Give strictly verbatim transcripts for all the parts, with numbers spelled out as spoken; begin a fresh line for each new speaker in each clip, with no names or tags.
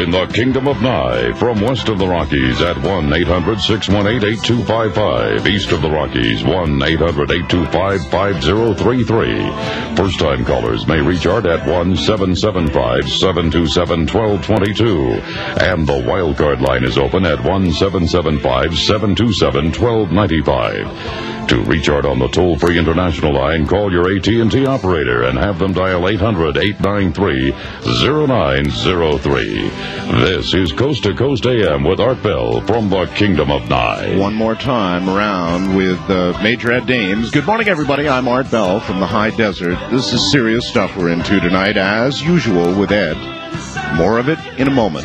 in the Kingdom of Nye. From west of the Rockies at one eight hundred six one eight eight two five five. East of the Rockies, one eight hundred eight two five five zero three three. First-time callers may reach Art at one seven seven five seven two seven one two two two. And the wildcard line is open at one seven seven five seven two seven one two nine five. To reach Art on the toll-free international line, call your A T and T operator and have them dial eight hundred eight nine three zero nine zero three. This is Coast to Coast A M with Art Bell from the Kingdom of Nye.
One more time around with uh, Major Ed Dames. Good morning, everybody. I'm Art Bell from the High Desert. This is serious stuff we're into tonight, as usual with Ed. More of it in a moment.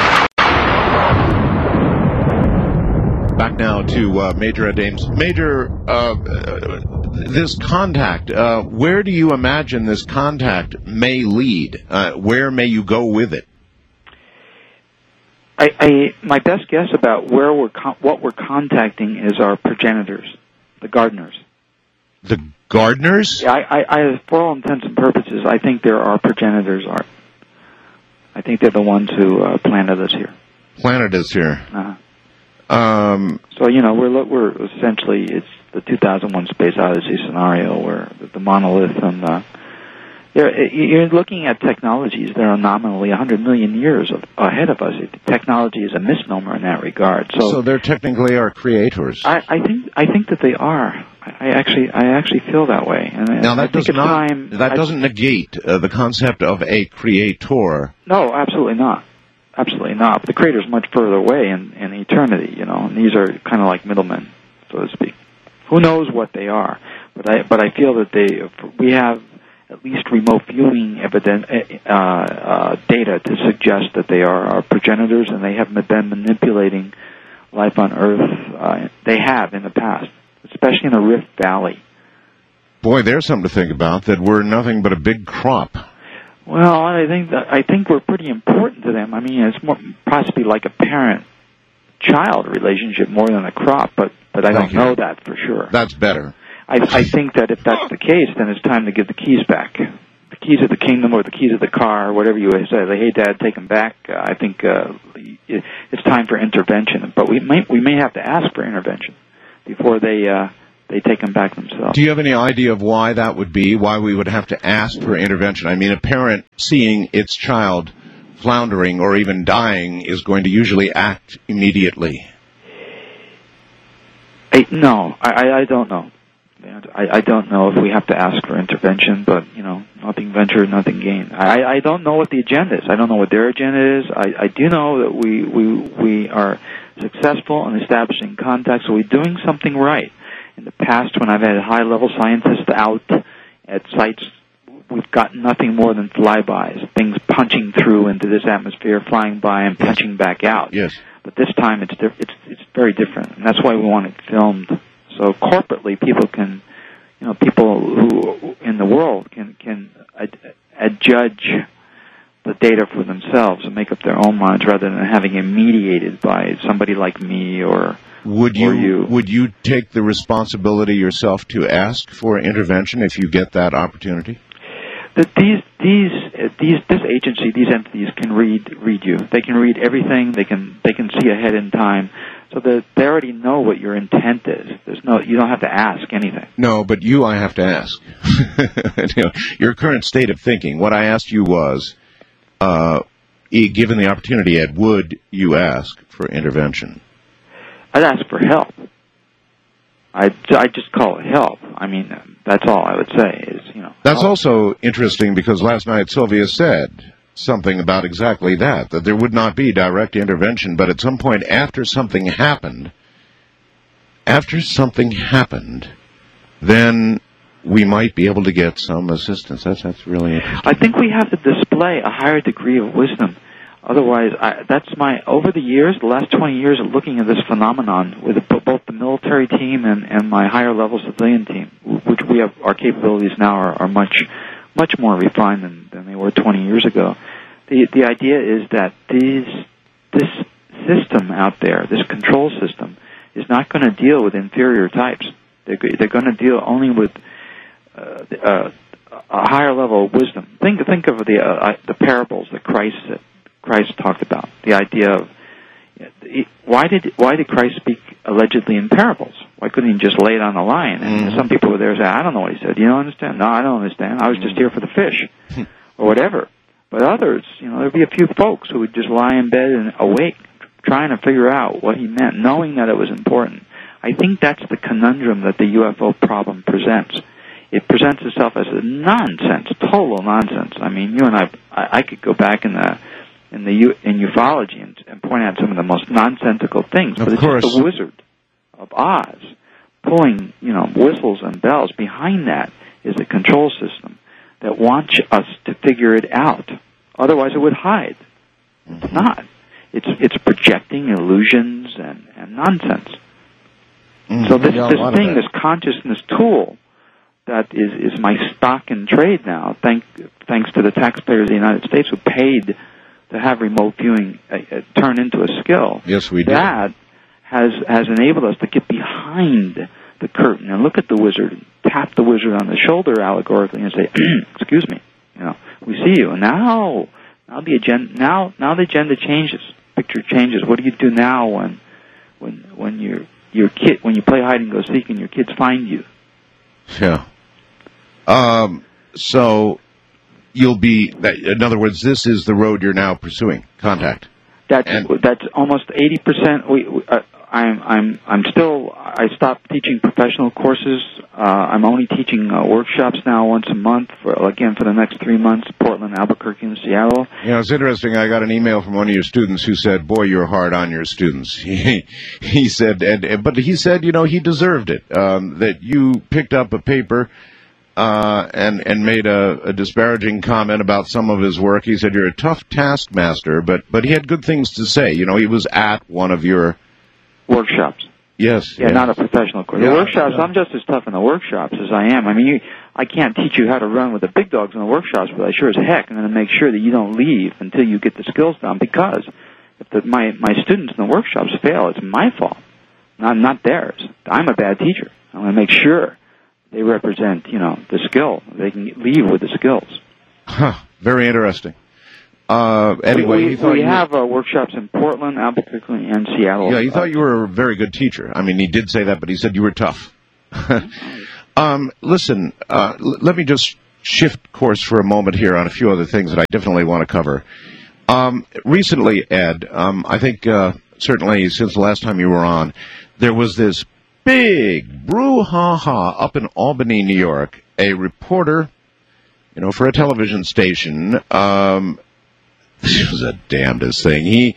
Back now to uh, Major Ed Dames. Major, uh, this contact, uh, where do you imagine this contact may lead? Uh, where may you go with it?
I, I my best guess about where we're con- what we're contacting is our progenitors, the gardeners.
The gardeners?
Yeah, I, I, I, for all intents and purposes, I think they're our progenitors. Are. I think they're the ones who uh, planted us here.
Planted us here.
Uh-huh.
Um,
so, you know, we're we're essentially, it's the two thousand one Space Odyssey scenario where the monolith and, uh, you're looking at technologies that are nominally one hundred million years of, ahead of us. Technology is a misnomer in that regard. So,
so they're technically our creators.
I, I think I think that they are. I actually I actually feel that way. And
now that
I
does
think
not
time,
that
I,
doesn't negate uh, the concept of a creator.
No, absolutely not. Absolutely not. The creator's much further away in, in eternity, you know, and these are kind of like middlemen, so to speak. Who knows what they are? But I but I feel that they we have at least remote viewing evidence, uh, uh, data to suggest that they are our progenitors, and they have been manipulating life on Earth. Uh, they have in the past, especially in the Rift Valley.
Boy, there's something to think about, that we're nothing but a big crop.
Well, I think that, I think we're pretty important to them. I mean, it's more possibly like a parent-child relationship more than a crop, but, but I
Thank
don't know
you.
that for sure.
That's better.
I, I think that if that's the case, then it's time to give the keys back. The keys of the kingdom or the keys of the car, whatever you say. Like, hey, Dad, take them back. Uh, I think uh, it, it's time for intervention. But we may, we may have to ask for intervention before they... Uh, They take them back themselves.
Do you have any idea of why that would be, why we would have to ask for intervention? I mean, a parent seeing its child floundering or even dying is going to usually act immediately.
I, no, I, I don't know. I, I don't know if we have to ask for intervention, but, you know, nothing ventured, nothing gained. I, I don't know what the agenda is. I don't know what their agenda is. I, I do know that we, we, we are successful in establishing contact, so we're doing something right. In the past, when I've had high-level scientists out at sites, we've gotten nothing more than flybys, things punching through into this atmosphere, flying by, and punching back out.
Yes.
But this time, it's diff- it's it's very different, and that's why we want it filmed. So corporately, people can, you know, people who in the world can can ad- adjudge the data for themselves and make up their own minds, rather than having it mediated by somebody like me or.
Would you,
you
would you take the responsibility yourself to ask for intervention if you get that opportunity?
That these these uh, these this agency, these entities can read read you. They can read everything. They can they can see ahead in time, so that they already know what your intent is. There's no you don't have to ask anything.
No, but you, I have to ask. You know, your current state of thinking. What I asked you was, uh, given the opportunity, Ed, would you ask for intervention?
I'd ask for help. I'd, I'd just call it help. I mean, that's all I would say is, you know.
That's
help.
also interesting because last night Sylvia said something about exactly that, that there would not be direct intervention, but at some point after something happened, after something happened, then we might be able to get some assistance. That's, that's really interesting.
I think we have to display a higher degree of wisdom. Otherwise, I, that's my, over the years, the last twenty years of looking at this phenomenon with the, both the military team and, and my higher level civilian team, which we have, our capabilities now are, are much, much more refined than, than they were twenty years ago. The, the idea is that these, this system out there, this control system, is not going to deal with inferior types. They're, they're going to deal only with, uh, uh, a higher level of wisdom. Think, think of the, uh, the parables that Christ said. Christ talked about. The idea of why did why did Christ speak allegedly in parables? Why couldn't he just lay it on the line? And mm. some people were there saying, I don't know what he said. You don't understand? No, I don't understand. I was just here for the fish, or whatever. But others, you know, there'd be a few folks who would just lie in bed and awake, trying to figure out what he meant, knowing that it was important. I think that's the conundrum that the U F O problem presents. It presents itself as a nonsense, total nonsense. I mean, you and I, I, I could go back in the in the in ufology and, and point out some of the most nonsensical things. But
of
it's
course.
just the Wizard of Oz pulling, you know, whistles and bells. Behind that is a control system that wants us to figure it out. Otherwise, it would hide. It's not. It's it's projecting illusions and, and nonsense.
Mm,
so this this thing, this consciousness tool, that is is my stock in trade now. Thank thanks to the taxpayers of the United States who paid to have remote viewing uh, uh, turn into a skill.
Yes, we do.
That has has enabled us to get behind the curtain and look at the wizard, tap the wizard on the shoulder allegorically, and say, "Excuse me, you know, we see you." And now, now the agenda, now now the agenda changes. Picture changes. What do you do now when when when your your kid when you play hide and go seek and your kids find you?
Yeah. Um. So. You'll be, in other words, this is the road you're now pursuing, contact.
That's
and,
that's almost eighty percent. We, we, uh, I'm I'm I'm still. I stopped teaching professional courses. Uh, I'm only teaching uh, workshops now once a month. For again for the next three months, Portland, Albuquerque, and Seattle.
You know, it's interesting. I got an email from one of your students who said, "Boy, you're hard on your students." He he said, and but he said, you know, he deserved it. Um, that you picked up a paper. Uh, and, and made a, a disparaging comment about some of his work. He said, you're a tough taskmaster, but, but he had good things to say. You know, he was at one of your...
Workshops.
Yes.
Yeah, yes. Not a professional course. Yeah, the workshops, yeah. I'm just as tough in the workshops as I am. I mean, you, I can't teach you how to run with the big dogs in the workshops, but I sure as heck am going to make sure that you don't leave until you get the skills down, because if the, my, my students in the workshops fail, it's my fault, not, not theirs. I'm a bad teacher. I'm going to make sure they represent, you know, the skill. They can leave with the skills.
Huh. Very interesting. Uh, anyway,
we,
he thought
we
you
have
were...
uh, workshops in Portland, Albuquerque, and Seattle.
Yeah, he thought you were a very good teacher. I mean, he did say that, but he said you were tough. um, listen, uh, l- let me just shift course for a moment here on a few other things that I definitely want to cover. Um, recently, Ed, um, I think uh, certainly since the last time you were on, there was this big brouhaha up in Albany, New York. A reporter, you know, for a television station, um, this was a damnedest thing. He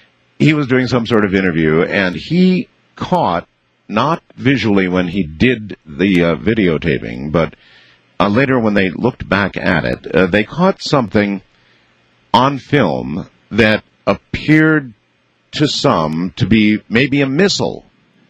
he was doing some sort of interview, and he caught, not visually when he did the uh, videotaping, but uh, later when they looked back at it, uh, they caught something on film that appeared to some to be maybe a missile.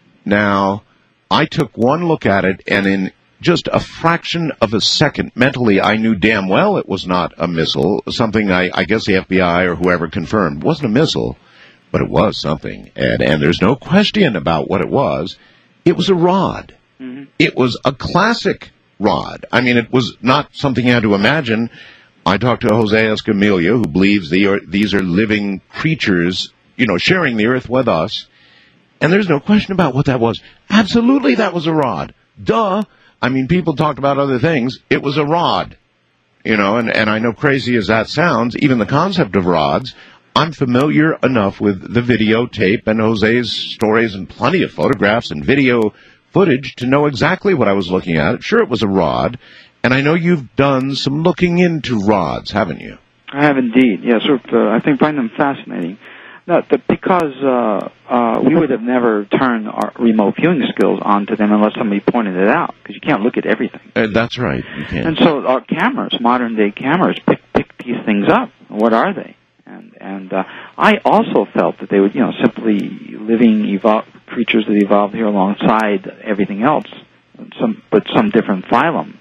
Now, I took one look at it, and in just a fraction of a second, mentally, I knew damn well it was not a missile, something I, I guess the F B I or whoever confirmed. It wasn't a missile, but it was something, Ed, and there's no question about what it was. It was a rod. Mm-hmm. It was a classic rod. I mean, it was not something you had to imagine. I talked to Jose Escamilla, who believes the, or, these are living creatures, you know, sharing the earth with us. And there's no question about what that was. Absolutely, that was a rod. Duh. I mean, people talked about other things. It was a rod. You know, and, and I know crazy as that sounds, even the concept of rods, I'm familiar enough with the videotape and Jose's stories and plenty of photographs and video footage to know exactly what I was looking at. Sure, it was a rod. And I know you've done some looking into rods, haven't you?
I have indeed. Yes, uh, I think find them fascinating. No, the, because uh, uh, we would have never turned our remote viewing skills onto them unless somebody pointed it out, because you can't look at everything.
Uh, that's right. You can't.
And so our cameras, modern-day cameras, pick, pick these things up. What are they? And and uh, I also felt that they were, you know, simply living evol- creatures that evolved here alongside everything else, some but some different phylum.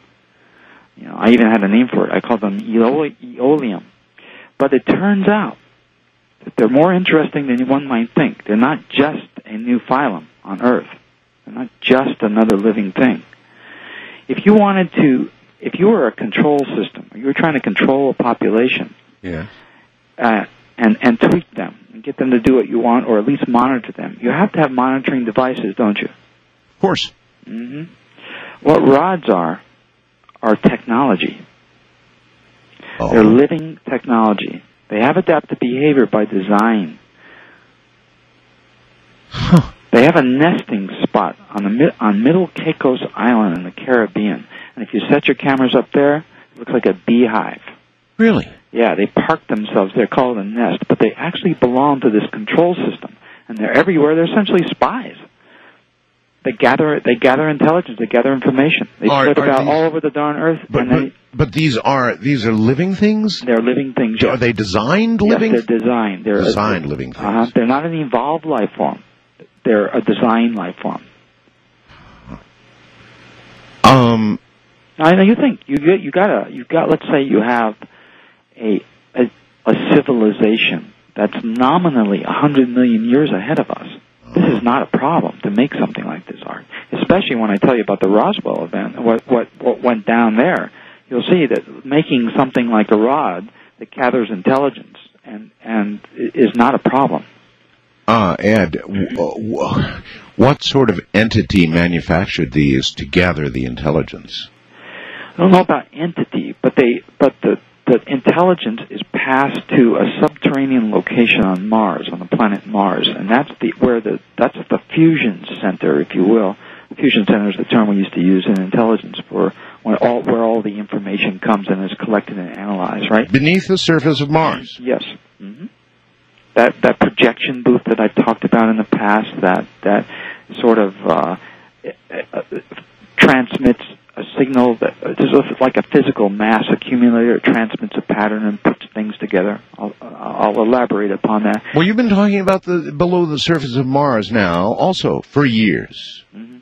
You know, I even had a name for it. I called them Aeolium. But it turns out that they're more interesting than one might think. They're not just a new phylum on Earth. They're not just another living thing. If you wanted to, if you were a control system, or you were trying to control a population,
yeah,
uh, and, and tweak them and get them to do what you want, or at least monitor them. You have to have monitoring devices, don't you?
Of course.
Mm-hmm. What rods are, are technology.
Oh.
They're living technology. They have adaptive behavior by design.
Huh.
They have a nesting spot on the on Middle Caicos Island in the Caribbean. And if you set your cameras up there, it looks like a beehive.
Really?
Yeah, they park themselves. They're called a nest, but they actually belong to this control system. And they're everywhere. They're essentially spies. They gather they gather intelligence. They gather information. They
Are-
spread
are
about
these-
all over the darn earth.
But,
and
but,
they,
but these are these are living things?
they're living things.
Are they designed
Yes,
living?
they're designed. They're
Designed living things.
Uh-huh. They're not an evolved life form. They're a design life form.
Um,
I know you think you get you gotta you got. Let's say you have a a, a civilization that's nominally a hundred million years ahead of us. This is not a problem to make something like this, Art. Especially when I tell you about the Roswell event, what what what went down there. You'll see that making something like a rod that gathers intelligence and and is not a problem.
Uh, Ed, w- w- what sort of entity manufactured these to gather the intelligence?
I don't know about entity, but they but the the intelligence is passed to a subterranean location on Mars, on the planet Mars, and that's the where the that's the fusion center, if you will. The fusion center is the term we used to use in intelligence for when all where all the information comes and is collected and analyzed, right?
Beneath the surface of Mars.
Yes. Mm-hmm. That that projection booth that I've talked about in the past, that that sort of uh, uh, transmits a signal that is like a physical mass accumulator. It transmits a pattern and puts things together. I'll, I'll elaborate upon that.
Well, you've been talking about the below the surface of Mars now, also for years.
Mm-hmm.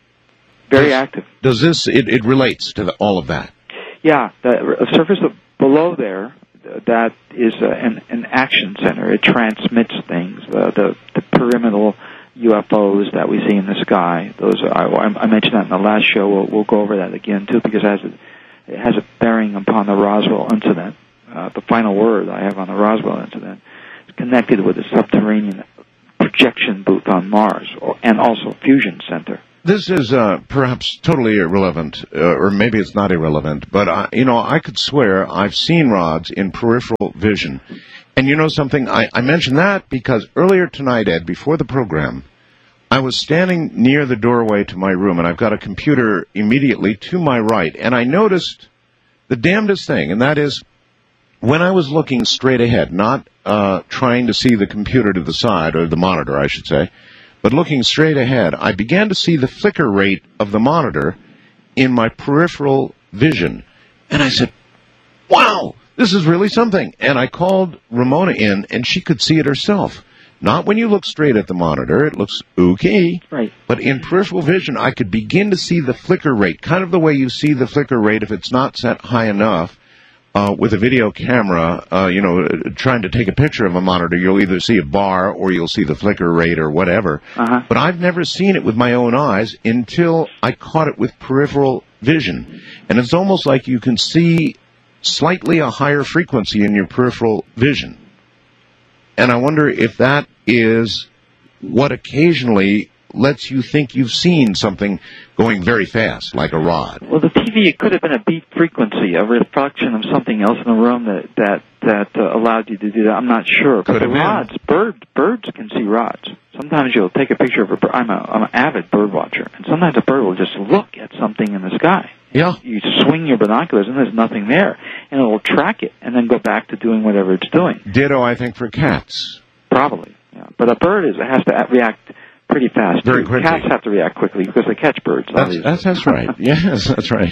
Very
does,
active.
Does this it, it relates to the, all of that?
Yeah, the surface of, below there. That is uh, an, an action center. It transmits things. Uh, the the pyramidal U F Os that we see in the sky. Those are, I, I mentioned that in the last show. We'll, we'll go over that again too, because it has a, it has a bearing upon the Roswell incident. Uh, the final word I have on the Roswell incident is connected with a subterranean projection booth on Mars, or, and also fusion center.
This is uh, perhaps totally irrelevant, uh, or maybe it's not irrelevant, but, uh, you know, I could swear I've seen rods in peripheral vision. And you know something? I, I mentioned that because earlier tonight, Ed, before the program, I was standing near the doorway to my room, and I've got a computer immediately to my right, and I noticed the damnedest thing, and that is when I was looking straight ahead, not uh, trying to see the computer to the side, or the monitor, I should say, but looking straight ahead, I began to see the flicker rate of the monitor in my peripheral vision. And I said, wow, this is really something. And I called Ramona in, and she could see it herself. Not when you look straight at the monitor, it looks okay.
Right.
But in peripheral vision, I could begin to see the flicker rate, kind of the way you see the flicker rate if it's not set high enough. Uh, with a video camera, uh, you know, trying to take a picture of a monitor, you'll either see a bar or you'll see the flicker rate or whatever.
Uh-huh.
But I've never seen it with my own eyes until I caught it with peripheral vision. And it's almost like you can see slightly a higher frequency in your peripheral vision. And I wonder if that is what occasionally lets you think you've seen something going very fast, like a rod.
Well, the T V, it could have been a beat frequency, a reflection of something else in the room that that that uh, allowed you to do that. I'm not sure.
Could
but
have
the
been.
rods, bird, birds can see rods. Sometimes you'll take a picture of a bird. I'm, a, I'm an avid bird watcher, and sometimes a bird will just look at something in the sky.
Yeah.
You swing your binoculars, and there's nothing there, and it'll track it, and then go back to doing whatever it's doing.
Ditto, I think, for cats.
Probably, yeah. But a bird is has to react pretty fast.
Very
too.
quickly.
Cats have to react quickly because they catch birds.
That's, that's, that's right. Yes, that's right.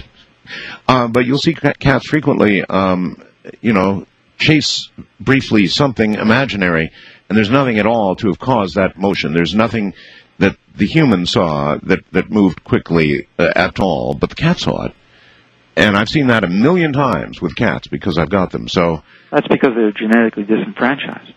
Uh, but you'll see cats frequently, um, you know, chase briefly something imaginary, and there's nothing at all to have caused that motion. There's nothing that the human saw that, that moved quickly uh, at all, but the cat saw it. And I've seen that a million times with cats because I've got them. So
That's because they're genetically disenfranchised.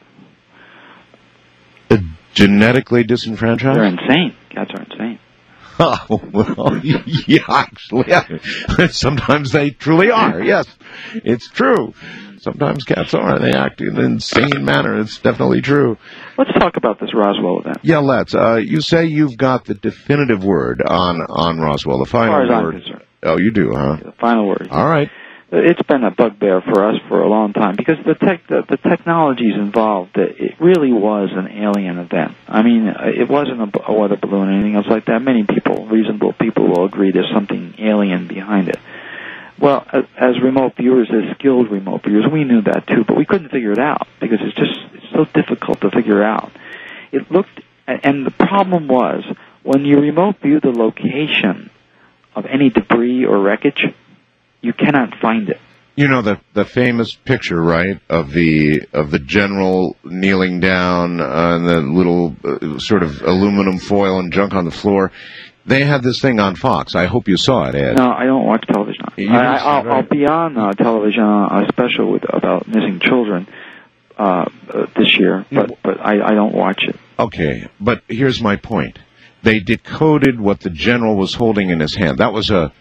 uh, genetically disenfranchised?
They're insane. Cats are insane.
Oh, well, yeah, actually, yeah. Sometimes they truly are, yes. It's true. Sometimes cats are. They act in an insane manner. It's definitely true.
Let's talk about this Roswell event.
Yeah, let's. Uh, you say you've got the definitive word on, on Roswell, the final
as far as
word.
I'm concerned.
Oh, you do, huh?
The final word.
All right.
It's been a bugbear for us for a long time because the tech, the, the technologies involved, it really was an alien event. I mean, it wasn't a, a weather balloon or anything else like that. Many people, reasonable people, will agree there's something alien behind it. Well, as, as remote viewers, as skilled remote viewers, we knew that too, but we couldn't figure it out because it's just it's so difficult to figure out. It looked, and the problem was when you remote view the location of any debris or wreckage, you cannot find it.
You know the the famous picture, right, of the of the general kneeling down on the little uh, sort of aluminum foil and junk on the floor. They had this thing on Fox. I hope you saw it, Ed.
No, I don't watch television.
You
I,
see,
I'll,
right?
I'll be on uh, television on a special with about missing children uh, uh, this year, but but I, I don't watch it.
Okay, but here's my point. They decoded what the general was holding in his hand. That was a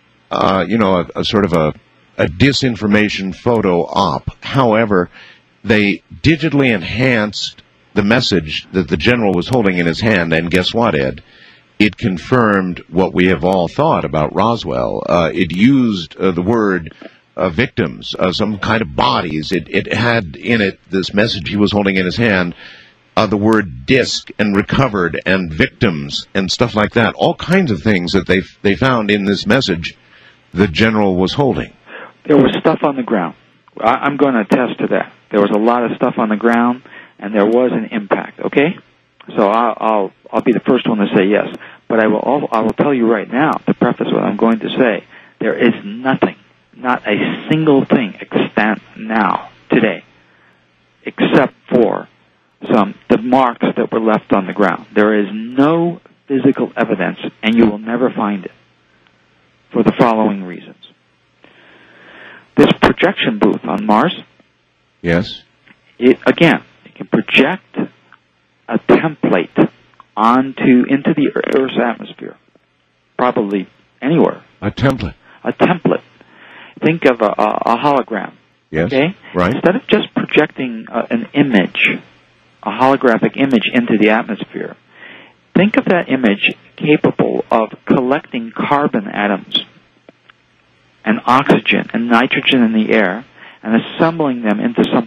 Uh, you know, a, a sort of a, a disinformation photo op. However, they digitally enhanced the message that the general was holding in his hand, and guess what, Ed? It confirmed what we have all thought about Roswell. Uh, it used uh, the word uh, victims, uh, some kind of bodies. It, it had in it this message he was holding in his hand, uh, the word disc and recovered and victims and stuff like that. All kinds of things that they they found in this message the general was holding.
There was stuff on the ground. I, I'm going to attest to that. There was a lot of stuff on the ground, and there was an impact. Okay, so I'll I'll, I'll be the first one to say yes. But I will all, I will tell you right now, to preface what I'm going to say, there is nothing, not a single thing extant now today, except for some the marks that were left on the ground. There is no physical evidence, and you will never find it, for the following reasons. This projection booth on Mars,
Yes?
it again, it can project a template onto into the Earth's atmosphere, probably anywhere.
A template.
A template. Think of a, a, a hologram.
Yes?
Okay?
Right.
Instead of just projecting uh, an image, a holographic image into the atmosphere, think of that image capable of collecting carbon atoms and oxygen and nitrogen in the air and assembling them into something